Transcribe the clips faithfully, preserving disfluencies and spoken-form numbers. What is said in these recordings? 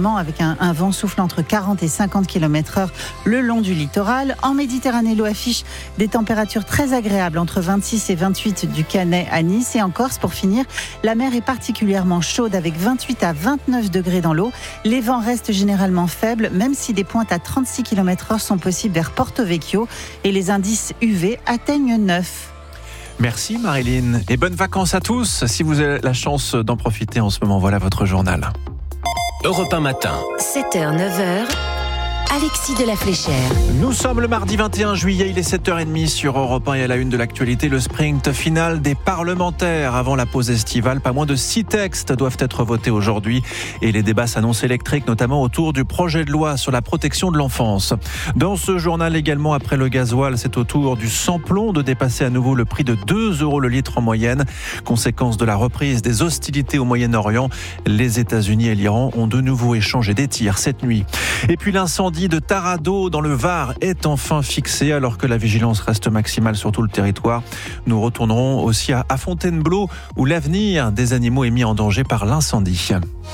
également avec un, un vent soufflant entre quarante et cinquante kilomètres heure le long du littoral. En Méditerranée, l'eau affiche des températures très agréables entre vingt-six et vingt-huit du Canet à Nice. Et en Corse, pour finir, la mer est particulièrement chaude avec vingt-huit à vingt-neuf degrés dans l'eau. Les vents restent généralement faibles, même si des pointes à trente-six kilomètres heure sont possibles vers Porto Vecchio et les indices U V atteignent neuf. Merci Marilyn et bonnes vacances à tous. Si vous avez la chance d'en profiter en ce moment, voilà votre journal. Europe un matin. sept heures neuf heures. Alexis de la Fléchère. Nous sommes le mardi vingt et un juillet, il est sept heures trente sur Europe un et à la une de l'actualité, le sprint final des parlementaires avant la pause estivale. Pas moins de six textes doivent être votés aujourd'hui et les débats s'annoncent électriques, notamment autour du projet de loi sur la protection de l'enfance. Dans ce journal également, après le gasoil, c'est au tour du sans-plomb de dépasser à nouveau le prix de deux euros le litre en moyenne. Conséquence de la reprise des hostilités au Moyen-Orient, les États-Unis et l'Iran ont de nouveau échangé des tirs cette nuit. Et puis l'incendie de Taradot dans le Var est enfin fixé alors que la vigilance reste maximale sur tout le territoire. Nous retournerons aussi à Fontainebleau où l'avenir des animaux est mis en danger par l'incendie.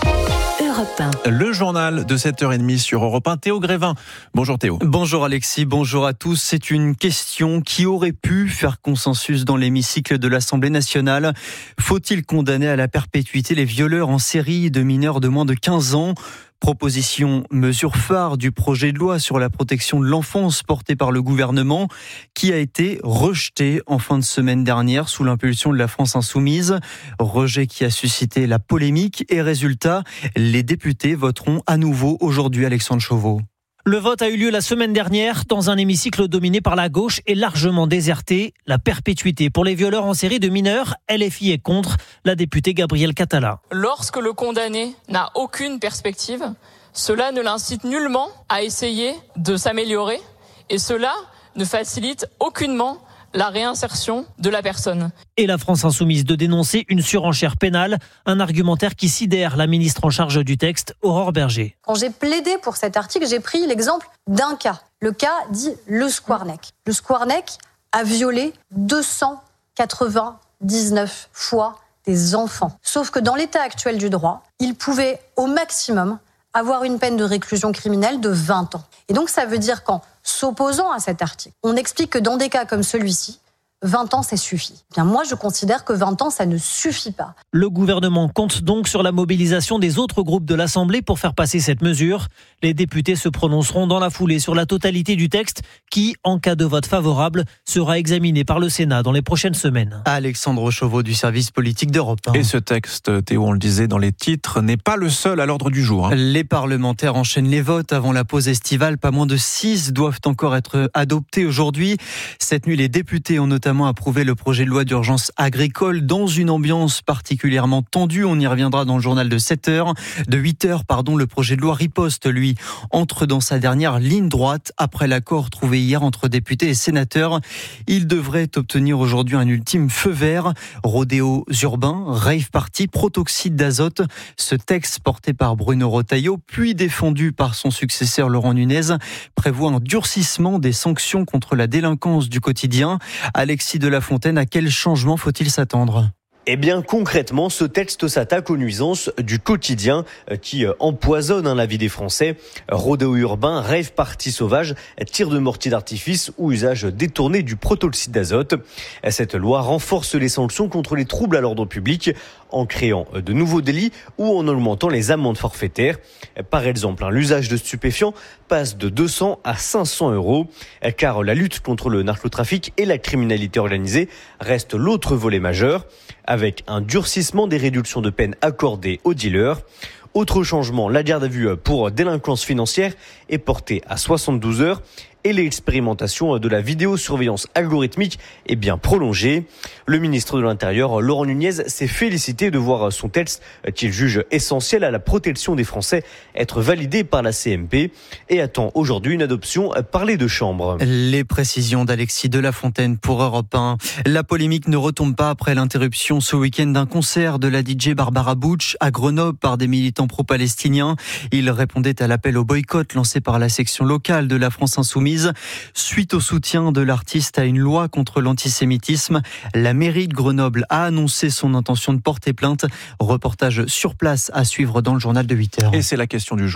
Europe un. Le journal de sept heures trente sur Europe un. Théo Grévin. Bonjour Théo. Bonjour Alexis, bonjour à tous. C'est une question qui aurait pu faire consensus dans l'hémicycle de l'Assemblée nationale. Faut-il condamner à la perpétuité les violeurs en série de mineurs de moins de quinze ans ? Proposition mesure phare du projet de loi sur la protection de l'enfance porté par le gouvernement qui a été rejeté en fin de semaine dernière sous l'impulsion de la France insoumise. Rejet qui a suscité la polémique et résultat, les députés voteront à nouveau aujourd'hui. Alexandre Chauveau. Le vote a eu lieu la semaine dernière dans un hémicycle dominé par la gauche et largement déserté. La perpétuité pour les violeurs en série de mineurs, L F I est contre. La députée Gabrielle Catala. Lorsque le condamné n'a aucune perspective, cela ne l'incite nullement à essayer de s'améliorer et cela ne facilite aucunement la réinsertion de la personne. Et la France insoumise de dénoncer une surenchère pénale, un argumentaire qui sidère la ministre en charge du texte, Aurore Berger. Quand j'ai plaidé pour cet article, j'ai pris l'exemple d'un cas. Le cas dit Le Squarnec. Le Squarnec a violé deux cent quatre-vingt-dix-neuf fois des enfants. Sauf que dans l'état actuel du droit, il pouvait au maximum avoir une peine de réclusion criminelle de vingt ans. Et donc ça veut dire qu'en s'opposant à cet article, on explique que dans des cas comme celui-ci, vingt ans, ça suffit. Bien, moi, je considère que vingt ans, ça ne suffit pas. Le gouvernement compte donc sur la mobilisation des autres groupes de l'Assemblée pour faire passer cette mesure. Les députés se prononceront dans la foulée sur la totalité du texte qui, en cas de vote favorable, sera examiné par le Sénat dans les prochaines semaines. Alexandre Chauveau du service politique d'Europe un. Et ce texte, Théo, on le disait dans les titres, n'est pas le seul à l'ordre du jour. Hein. Les parlementaires enchaînent les votes avant la pause estivale. Pas moins de six doivent encore être adoptés aujourd'hui. Cette nuit, les députés ont notamment approuvé le projet de loi d'urgence agricole dans une ambiance particulièrement tendue. On y reviendra dans le journal de sept heures. De huit heures, pardon, le projet de loi riposte, lui, entre dans sa dernière ligne droite après l'accord trouvé hier entre députés et sénateurs. Il devrait obtenir aujourd'hui un ultime feu vert. Rodéos urbains, rave party, protoxyde d'azote. Ce texte porté par Bruno Retailleau, puis défendu par son successeur Laurent Nunez, prévoit un durcissement des sanctions contre la délinquance du quotidien. Alexis de la Fontaine, à quel changement faut-il s'attendre ? Eh bien, concrètement, ce texte s'attaque aux nuisances du quotidien qui empoisonnent la vie des Français. Rodéo urbain, rave party sauvage, tir de mortier d'artifice ou usage détourné du protoxyde d'azote. Cette loi renforce les sanctions contre les troubles à l'ordre public en créant de nouveaux délits ou en augmentant les amendes forfaitaires. Par exemple, l'usage de stupéfiants passe de deux cents à cinq cents euros, car la lutte contre le narcotrafic et la criminalité organisée reste l'autre volet majeur, avec un durcissement des réductions de peine accordées aux dealers. Autre changement, la garde à vue pour délinquance financière est portée à soixante-douze heures et l'expérimentation de la vidéosurveillance algorithmique est bien prolongée. Le ministre de l'Intérieur, Laurent Nunez, s'est félicité de voir son texte, qu'il juge essentiel à la protection des Français, être validé par la C M P et attend aujourd'hui une adoption par les deux chambres. Les précisions d'Alexis de la Fontaine pour Europe un. La polémique ne retombe pas après l'interruption ce week-end d'un concert de la D J Barbara Butch à Grenoble par des militants pro-palestiniens. Il répondait à l'appel au boycott lancé par la section locale de la France insoumise. Suite au soutien de l'artiste à une loi contre l'antisémitisme, la mairie de Grenoble a annoncé son intention de porter plainte. Reportage sur place à suivre dans le journal de huit heures. Et c'est la question du jour.